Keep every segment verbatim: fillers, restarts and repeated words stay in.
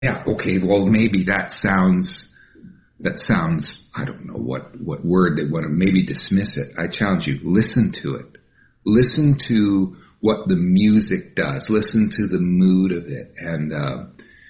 yeah, okay, well, maybe that sounds, that sounds, I don't know what, what word they want to maybe dismiss it. I challenge you, listen to it. Listen to what the music does. Listen to the mood of it. And, uh,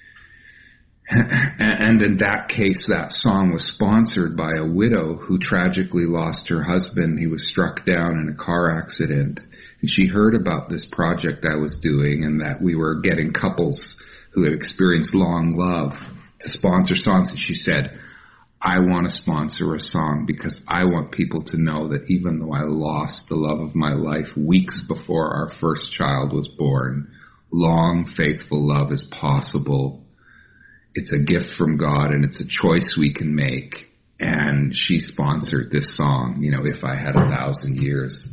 and in that case, that song was sponsored by a widow who tragically lost her husband. He was struck down in a car accident. And she heard about this project I was doing and that we were getting couples who had experienced long love to sponsor songs. And she said, I want to sponsor a song because I want people to know that even though I lost the love of my life weeks before our first child was born, long, faithful love is possible. It's a gift from God and it's a choice we can make. And she sponsored this song, you know, If I Had a Thousand Years.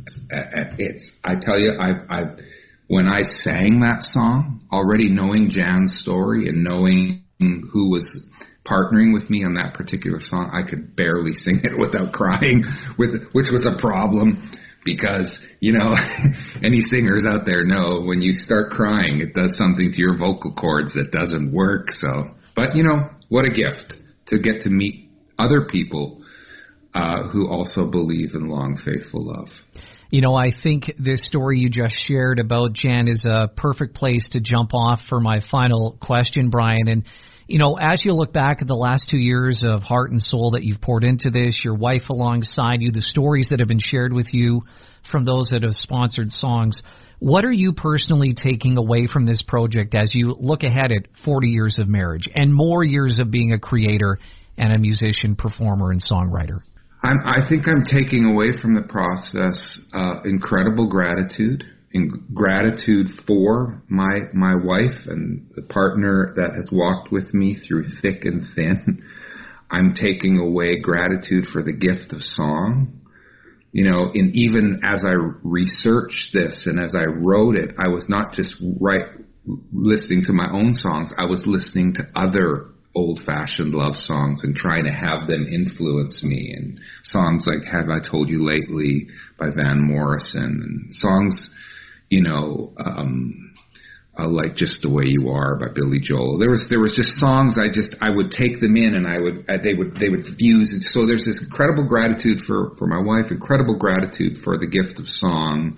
It's, I tell you, I, I, when I sang that song, already knowing Jan's story and knowing who was partnering with me on that particular song, I could barely sing it without crying, with which was a problem because, you know, any singers out there know when you start crying, it does something to your vocal cords that doesn't work. So, but you know, what a gift to get to meet other people uh, who also believe in long, faithful love. You know, I think this story you just shared about Jan is a perfect place to jump off for my final question, Brian. And you know, as you look back at the last two years of heart and soul that you've poured into this, your wife alongside you, the stories that have been shared with you from those that have sponsored songs, what are you personally taking away from this project as you look ahead at forty years of marriage and more years of being a creator and a musician, performer, and songwriter? I'm, I think I'm taking away from the process uh, incredible gratitude. In gratitude for my my wife and the partner that has walked with me through thick and thin. I'm taking away gratitude for the gift of song. You know, in even as I researched this and as I wrote it, I was not just right listening to my own songs. I was listening to other old-fashioned love songs and trying to have them influence me. And songs like Have I Told You Lately by Van Morrison, and songs, you know, um, uh, like Just the Way You Are by Billy Joel. There was there was just songs I just I would take them in and I would uh, they would they would fuse. And so there's this incredible gratitude for for my wife, incredible gratitude for the gift of song,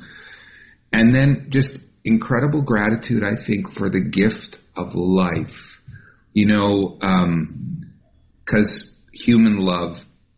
and then just incredible gratitude, I think, for the gift of life. You know, um, 'cause human love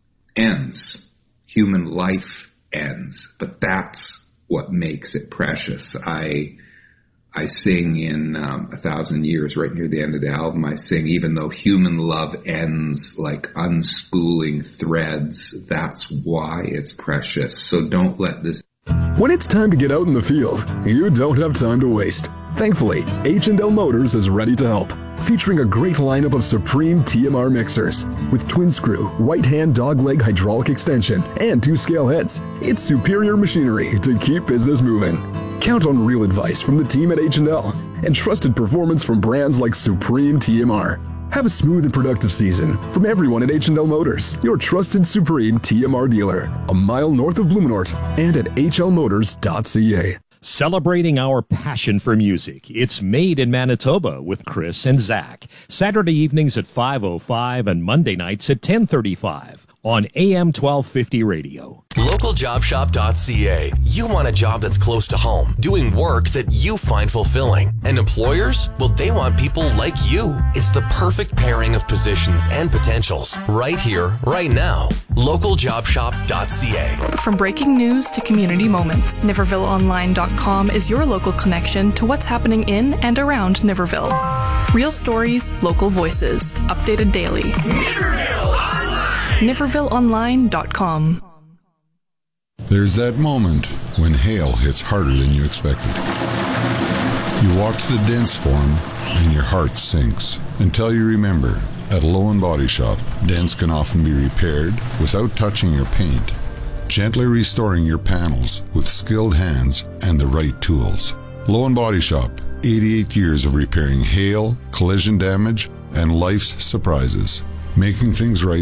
ends, human life ends, but that's what makes it precious. I I sing in um, A Thousand Years, right near the end of the album, I sing, even though human love ends like unspooling threads, that's why it's precious. So don't let this... When it's time to get out in the field, you don't have time to waste. Thankfully, H and L Motors is ready to help. Featuring a great lineup of Supreme T M R mixers with twin screw, right hand dogleg hydraulic extension, and two scale heads. It's superior machinery to keep business moving. Count on real advice from the team at H and L and trusted performance from brands like Supreme T M R. Have a smooth and productive season from everyone at H and L Motors, your trusted Supreme T M R dealer, a mile north of Blumenort and at h l motors dot c a. Celebrating our passion for music. It's Made in Manitoba with Chris and Zach. Saturday evenings at five oh five and Monday nights at ten thirty-five on A M twelve fifty radio. local job shop dot c a. You want a job that's close to home, doing work that you find fulfilling. And employers? Well, they want people like you. It's the perfect pairing of positions and potentials right here, right now. local job shop dot c a. From breaking news to community moments, Niverville Online dot com is your local connection to what's happening in and around Niverville. Real stories, local voices, updated daily. Niverville Online! Niverville Online dot com. There's that moment when hail hits harder than you expected. You walk to the dents form and your heart sinks until you remember, at Low and Body Shop, dents can often be repaired without touching your paint, gently restoring your panels with skilled hands and the right tools. Low and Body Shop, eighty-eight years of repairing hail, collision damage, and life's surprises, making things right